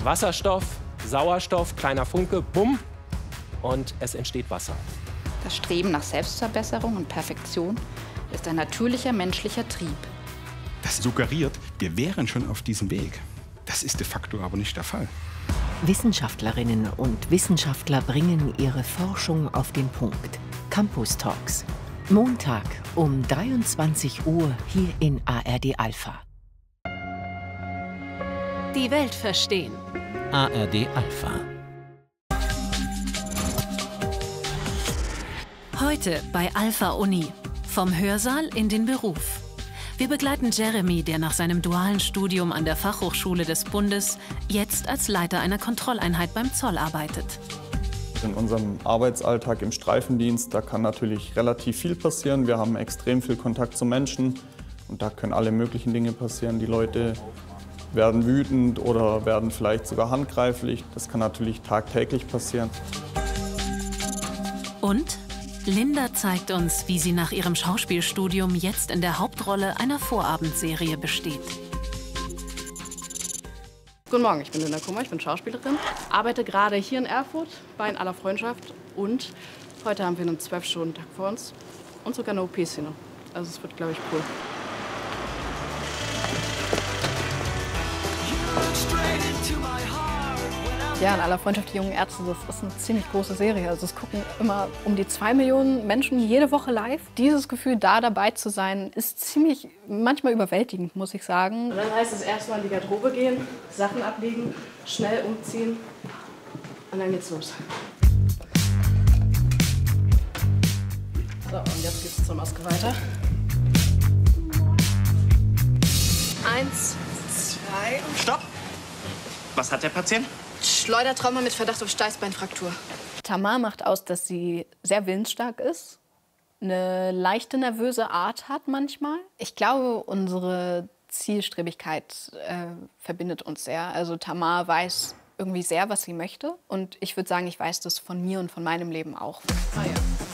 Wasserstoff, Sauerstoff, kleiner Funke, bumm, und es entsteht Wasser. Das Streben nach Selbstverbesserung und Perfektion ist ein natürlicher menschlicher Trieb. Das suggeriert, wir wären schon auf diesem Weg. Das ist de facto aber nicht der Fall. Wissenschaftlerinnen und Wissenschaftler bringen ihre Forschung auf den Punkt. Campus Talks. Montag um 23 Uhr hier in ARD Alpha. Die Welt verstehen. ARD Alpha. Heute bei Alpha Uni. Vom Hörsaal in den Beruf. Wir begleiten Jeremy, der nach seinem dualen Studium an der Fachhochschule des Bundes jetzt als Leiter einer Kontrolleinheit beim Zoll arbeitet. In unserem Arbeitsalltag im Streifendienst, da kann natürlich relativ viel passieren. Wir haben extrem viel Kontakt zu Menschen und da können alle möglichen Dinge passieren. Die Leute werden wütend oder werden vielleicht sogar handgreiflich. Das kann natürlich tagtäglich passieren. Und Linda zeigt uns, wie sie nach ihrem Schauspielstudium jetzt in der Hauptrolle einer Vorabendserie besteht. Guten Morgen, ich bin Linda Kummer, ich bin Schauspielerin, arbeite gerade hier in Erfurt bei In aller Freundschaft und heute haben wir einen 12-Stunden-Tag vor uns und sogar eine OP-Szene. Also es wird, glaube ich, cool. Ja, In aller Freundschaft, die jungen Ärzte, das ist eine ziemlich große Serie. Also es gucken immer um die 2 Millionen Menschen jede Woche live. Dieses Gefühl, da dabei zu sein, ist ziemlich, manchmal überwältigend, muss ich sagen. Und dann heißt es erstmal in die Garderobe gehen, Sachen ablegen, schnell umziehen und dann geht's los. So, und jetzt geht's zur Maske weiter. 1, 2 und Stopp! Was hat der Patient? Schleudertrauma mit Verdacht auf Steißbeinfraktur. Tamar macht aus, dass sie sehr willensstark ist, eine leichte nervöse Art hat manchmal. Ich glaube, unsere Zielstrebigkeit verbindet uns sehr. Also Tamar weiß irgendwie sehr, was sie möchte. Und ich würde sagen, ich weiß das von mir und von meinem Leben auch. Ah, ja.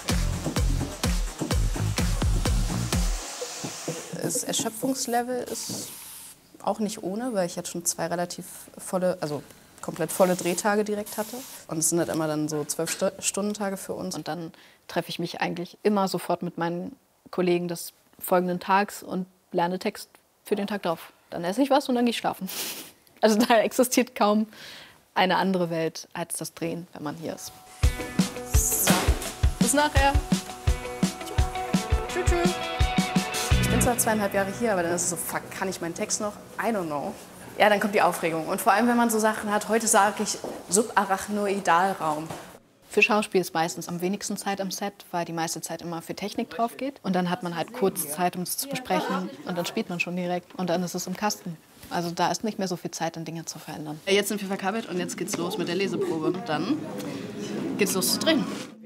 Das Erschöpfungslevel ist auch nicht ohne, weil ich jetzt schon 2 relativ volle, also komplett volle Drehtage direkt hatte. Und es sind halt immer dann so 12-Stunden-Tage für uns. Und dann treffe ich mich eigentlich immer sofort mit meinen Kollegen des folgenden Tags und lerne Text für den Tag drauf. Dann esse ich was und dann gehe ich schlafen. Also da existiert kaum eine andere Welt als das Drehen, wenn man hier ist. So. Bis nachher. Tschüss. Tschüss. Ich bin zwar 2,5 Jahre hier, aber dann ist es so, fuck, kann ich meinen Text noch? I don't know. Ja, dann kommt die Aufregung. Und vor allem, wenn man so Sachen hat, heute sage ich Subarachnoidalraum. Für Schauspiel ist meistens am wenigsten Zeit am Set, weil die meiste Zeit immer für Technik drauf geht. Und dann hat man halt kurz Zeit, um es zu besprechen. Und dann spielt man schon direkt. Und dann ist es im Kasten. Also da ist nicht mehr so viel Zeit, um Dinge zu verändern. Jetzt sind wir verkabelt und jetzt geht's los mit der Leseprobe. Dann geht's los zu drehen.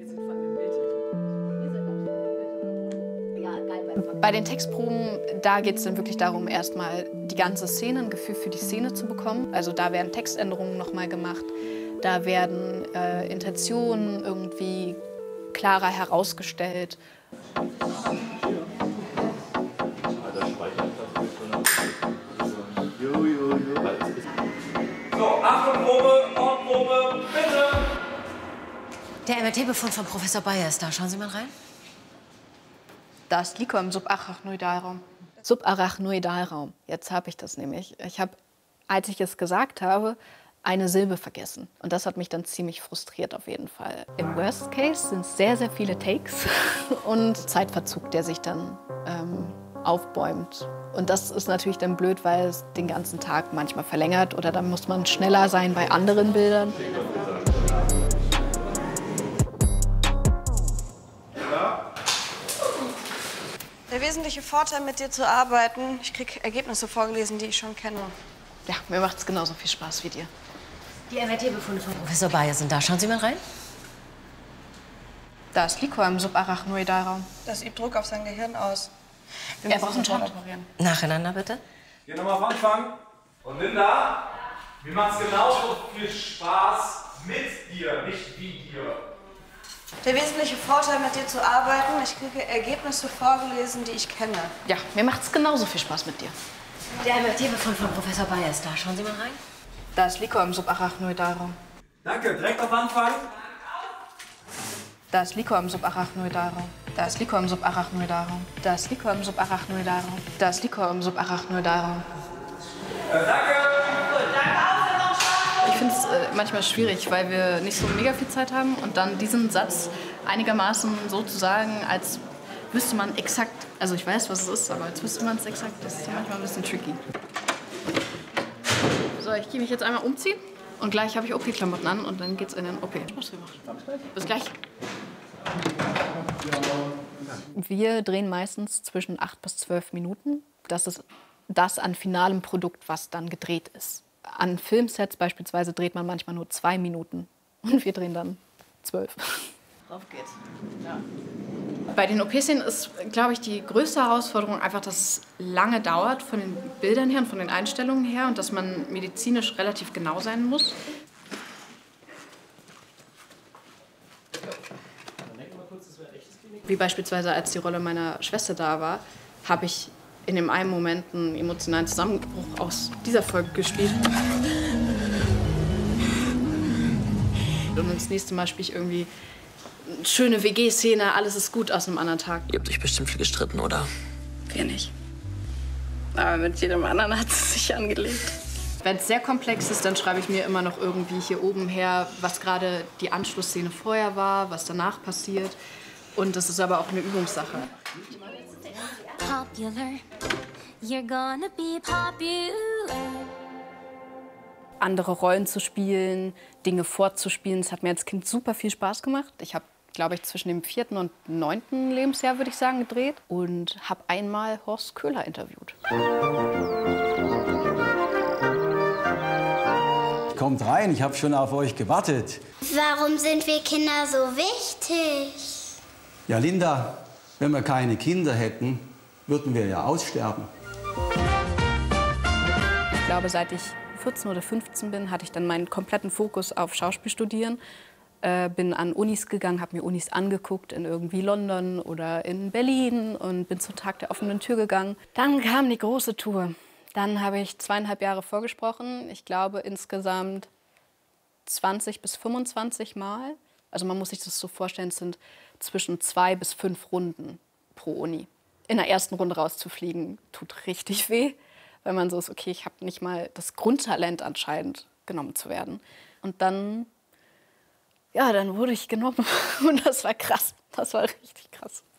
Bei den Textproben, da geht es dann wirklich darum, erstmal die ganze Szene, ein Gefühl für die Szene zu bekommen. Also da werden Textänderungen nochmal gemacht, da werden Intentionen irgendwie klarer herausgestellt. So, Achtung, Probe, Nordprobe, bitte! Der MRT-Befund von Professor Bayer ist da. Schauen Sie mal rein. Da ist Liquor im Subarachnoidalraum. Subarachnoidalraum. Jetzt habe ich das nämlich. Ich habe, als ich es gesagt habe, eine Silbe vergessen. Und das hat mich dann ziemlich frustriert auf jeden Fall. Im Worst Case sind es sehr, sehr viele Takes und Zeitverzug, der sich dann aufbäumt. Und das ist natürlich dann blöd, weil es den ganzen Tag manchmal verlängert oder dann muss man schneller sein bei anderen Bildern. Der wesentliche Vorteil, mit dir zu arbeiten, ich kriege Ergebnisse vorgelesen, die ich schon kenne. Ja, mir macht es genauso viel Spaß wie dir. Die MRT-Befunde von Professor Bayer sind da. Schauen Sie mal rein. Da ist Liquor im Subarachnoidalraum. Das übt Druck auf sein Gehirn aus. Er braucht einen Schock. Nacheinander, bitte. Hier nochmal auf Anfang. Und Linda, mir macht's genauso viel Spaß mit dir, nicht wie dir. Der wesentliche Vorteil, mit dir zu arbeiten, ich kriege Ergebnisse vorgelesen, die ich kenne. Ja, mir macht es genauso viel Spaß mit dir. Der MRT-Befund von Professor Bayer ist da. Schauen Sie mal rein. Da ist Liquor im Subarachnoidarum. Danke, direkt auf Anfang. Da ist Liquor im Subarachnoidarum. Da ist Liquor im Subarachnoidarum. Da ist Liquor im Subarachnoidarum. Da ist Liquor im Subarachnoidarum. Danke! Ich finde es manchmal schwierig, weil wir nicht so mega viel Zeit haben und dann diesen Satz einigermaßen so zu sagen, als wüsste man exakt, also ich weiß, was es ist, aber als wüsste man es exakt, das ist manchmal ein bisschen tricky. So, ich gehe mich jetzt einmal umziehen und gleich habe ich OP-Klamotten an und dann geht's in den OP. Spaß gemacht. Bis gleich. Wir drehen meistens zwischen 8 bis 12 Minuten. Das ist das an finalem Produkt, was dann gedreht ist. An Filmsets beispielsweise dreht man manchmal nur 2 Minuten und wir drehen dann 12. Auf geht's. Ja. Bei den OP-Szenen ist, glaube ich, die größte Herausforderung einfach, dass es lange dauert von den Bildern her und von den Einstellungen her und dass man medizinisch relativ genau sein muss. Wie beispielsweise, als die Rolle meiner Schwester da war, habe ich in dem einen Moment einen emotionalen Zusammenbruch aus dieser Folge gespielt. Und das nächste Mal spiele ich irgendwie eine schöne WG-Szene, alles ist gut aus einem anderen Tag. Ihr habt euch bestimmt viel gestritten, oder? Wir nicht. Aber mit jedem anderen hat es sich angelegt. Wenn es sehr komplex ist, dann schreibe ich mir immer noch irgendwie hier oben her, was gerade die Anschlussszene vorher war, was danach passiert. Und das ist aber auch eine Übungssache. Popular. You're gonna be popular. Andere Rollen zu spielen, Dinge fortzuspielen, das hat mir als Kind super viel Spaß gemacht. Ich habe, glaube ich, zwischen dem 4. und 9. Lebensjahr, würde ich sagen, gedreht und habe einmal Horst Köhler interviewt. Kommt rein, ich habe schon auf euch gewartet. Warum sind wir Kinder so wichtig? Ja, Linda, wenn wir keine Kinder hätten, würden wir ja aussterben. Ich glaube, seit ich 14 oder 15 bin, hatte ich dann meinen kompletten Fokus auf Schauspielstudieren. Bin an Unis gegangen, habe mir Unis angeguckt in irgendwie London oder in Berlin und bin zum Tag der offenen Tür gegangen. Dann kam die große Tour. Dann habe ich 2,5 Jahre vorgesprochen. Ich glaube insgesamt 20 bis 25 Mal. Also man muss sich das so vorstellen, es sind zwischen 2 bis 5 Runden pro Uni. In der ersten Runde rauszufliegen, tut richtig weh, weil man so ist, okay, ich habe nicht mal das Grundtalent anscheinend genommen zu werden. Und dann, ja, dann wurde ich genommen und das war krass. Das war richtig krass.